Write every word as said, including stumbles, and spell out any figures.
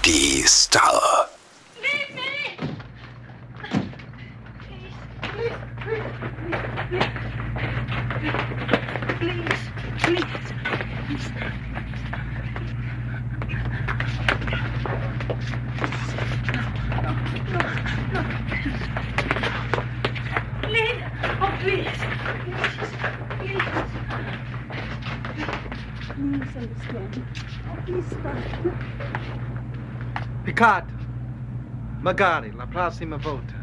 Die Star. Leave me! Please, please, please, please, please, please. No, no, no, please. Oh, please, please, please. Please understand. Oh, please stop. Picard, magari la prossima volta